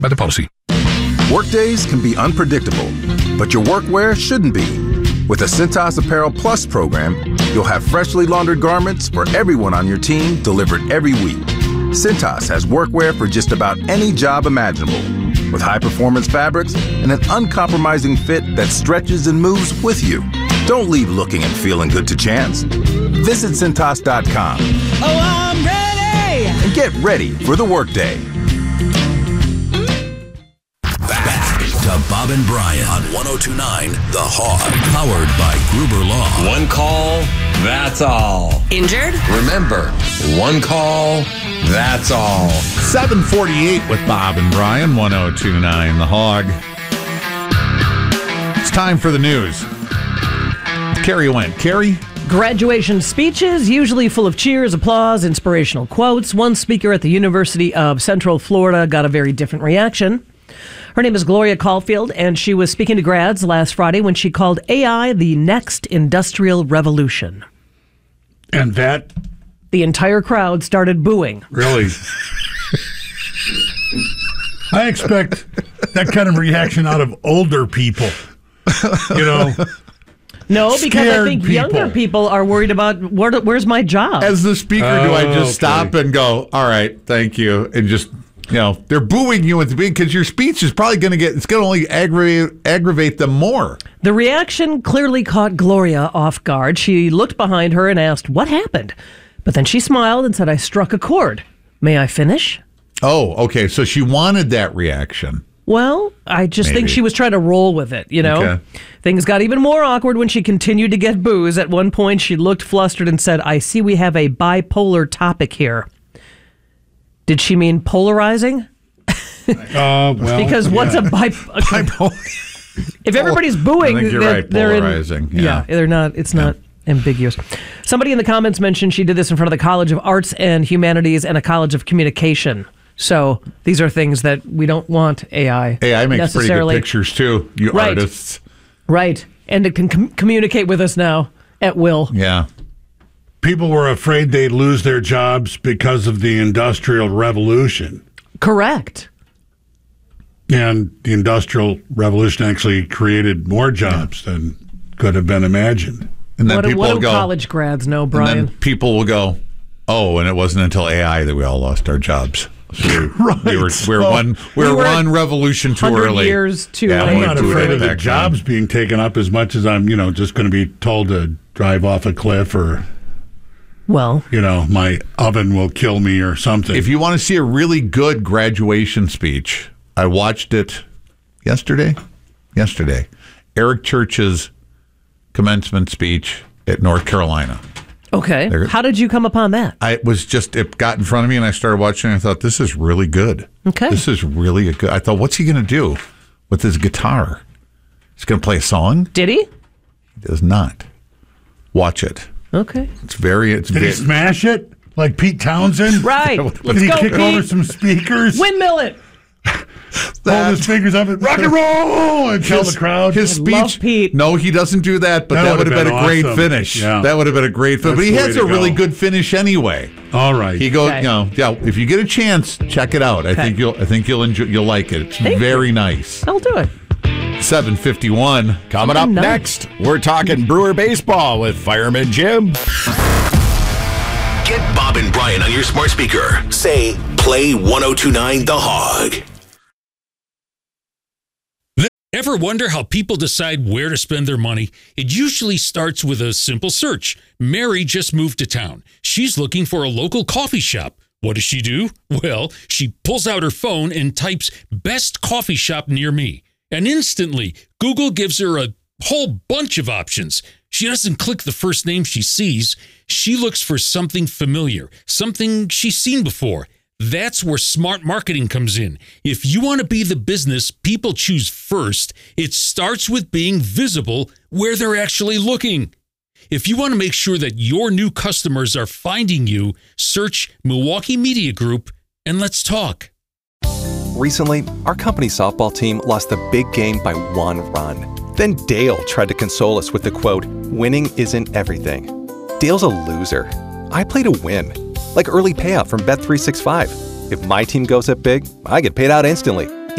by the policy. Workdays can be unpredictable, but your workwear shouldn't be. With a Cintas Apparel Plus program, you'll have freshly laundered garments for everyone on your team delivered every week. Cintas has workwear for just about any job imaginable, with high-performance fabrics and an uncompromising fit that stretches and moves with you. Don't leave looking and feeling good to chance. Visit Cintas.com. Oh, I'm ready! And get ready for the workday. Back to Bob and Brian on 102.9 The Hog, powered by Gruber Law. One call, that's all. Injured? Remember, one call, that's all. 7:48 with Bob and Brian, 102.9 The Hog. It's time for the news. Carrie went. Carrie? Graduation speeches, usually full of cheers, applause, inspirational quotes. One speaker at the University of Central Florida got a very different reaction. Her name is Gloria Caulfield, and she was speaking to grads last Friday when she called AI the next industrial revolution. And that? The entire crowd started booing. Really? I expect that kind of reaction out of older people. You know? No, because I think younger people are worried about where's my job. As the speaker, do I just stop and go, all right, thank you, and just, they're booing you at the beginning because your speech is probably going to only aggravate them more. The reaction clearly caught Gloria off guard. She looked behind her and asked, what happened? But then she smiled and said, I struck a chord. May I finish? Oh, okay. So she wanted that reaction. Well, I just think she was trying to roll with it, Okay. Things got even more awkward when she continued to get boos. At one point, she looked flustered and said, I see we have a bipolar topic here. Did she mean polarizing? Well, because what's a bipolar? If everybody's booing, I think you're right, polarizing. They're not. It's not ambiguous. Somebody in the comments mentioned she did this in front of the College of Arts and Humanities and a College of Communication. So these are things that we don't want AI. AI makes pretty good pictures too, you artists. Right. And it can communicate with us now at will. Yeah. People were afraid they'd lose their jobs because of the Industrial Revolution. Correct. And the Industrial Revolution actually created more jobs than could have been imagined. And then people will go, college grads know, Brian? And then people will go, oh, and it wasn't until AI that we all lost our jobs. So we're one revolution too early. Years too late. I'm not afraid of the jobs being taken up as much as I'm, just going to be told to drive off a cliff or, my oven will kill me or something. If you want to see a really good graduation speech, I watched it yesterday. Eric Church's commencement speech at North Carolina. Okay. How did you come upon that? It got in front of me and I started watching and I thought, this is really good. Okay. This is really good. I thought, what's he going to do with his guitar? He's going to play a song? Did he? He does not. Watch it. Okay. Did he smash it? Like Pete Townsend? Right. Did he kick over some speakers? Windmill it. Hold his fingers up and rock and roll and tell the crowd. His speech. Pete. No, he doesn't do that, but that would have been a great finish. Yeah. That would have been a great finish. But he has a really good finish anyway. All right. He goes, if you get a chance, check it out. I think you'll enjoy. You'll like it. It's very nice. I'll do it. 7:51. Coming up next, we're talking Brewer baseball with Fireman Jim. Get Bob and Brian on your smart speaker. Say, play 102.9 The Hog. Ever wonder how people decide where to spend their money? It usually starts with a simple search. Mary just moved to town. She's looking for a local coffee shop. What does she do? Well, she pulls out her phone and types best coffee shop near me. And instantly, Google gives her a whole bunch of options. She doesn't click the first name she sees. She looks for something familiar, something she's seen before. That's where smart marketing comes in. If you want to be the business people choose first, it starts with being visible where they're actually looking. If you want to make sure that your new customers are finding you, search Milwaukee Media Group and let's talk. Recently, our company's softball team lost a big game by 1 run. Then Dale tried to console us with the quote, "Winning isn't everything." Dale's a loser. I play to win. Like early payout from Bet365. If my team goes up big, I get paid out instantly.